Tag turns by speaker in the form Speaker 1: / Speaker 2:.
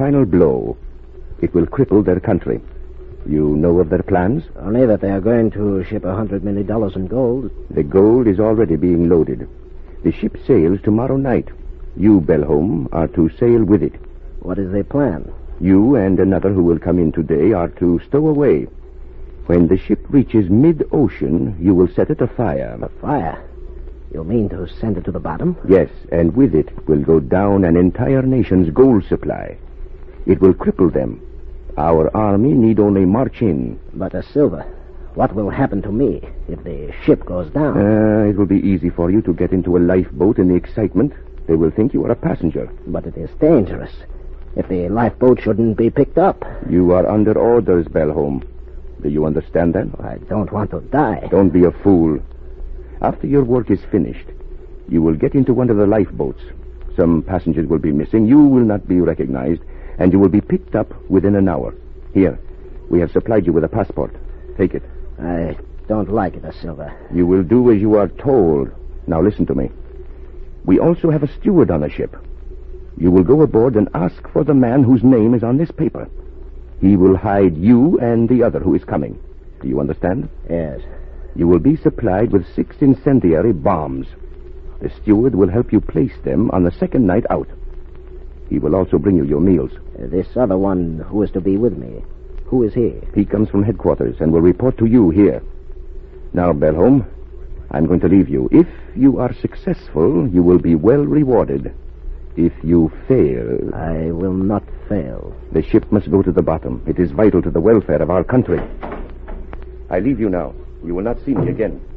Speaker 1: final blow. It will cripple their country. You know of their plans?
Speaker 2: Only that they are going to ship $100 million in gold.
Speaker 1: The gold is already being loaded. The ship sails tomorrow night. You, Belholm, are to sail with it.
Speaker 2: What is their plan?
Speaker 1: You and another who will come in today are to stow away. When the ship reaches mid-ocean, you will set it afire.
Speaker 2: A fire? You mean to send it to the bottom?
Speaker 1: Yes, and with it will go down an entire nation's gold supply. It will cripple them. Our army need only march in.
Speaker 2: But, Silver, what will happen to me if the ship goes down?
Speaker 1: It will be easy for you to get into a lifeboat in the excitement. They will think you are a passenger.
Speaker 2: But it is dangerous. If the lifeboat shouldn't be picked up.
Speaker 1: You are under orders, Belholm. Do you understand that?
Speaker 2: I don't want to die.
Speaker 1: Don't be a fool. After your work is finished, you will get into one of the lifeboats. Some passengers will be missing. You will not be recognized, and you will be picked up within an hour. Here, we have supplied you with a passport. Take it.
Speaker 2: I don't like it, Silver.
Speaker 1: You will do as you are told. Now listen to me. We also have a steward on the ship. You will go aboard and ask for the man whose name is on this paper. He will hide you and the other who is coming. Do you understand?
Speaker 2: Yes.
Speaker 1: You will be supplied with 6 incendiary bombs. The steward will help you place them on the second night out. He will also bring you your meals.
Speaker 2: This other one who is to be with me, who is he?
Speaker 1: He comes from headquarters and will report to you here. Now, Belholm, I'm going to leave you. If you are successful, you will be well rewarded. If you fail...
Speaker 2: I will not fail.
Speaker 1: The ship must go to the bottom. It is vital to the welfare of our country. I leave you now. You will not see me again.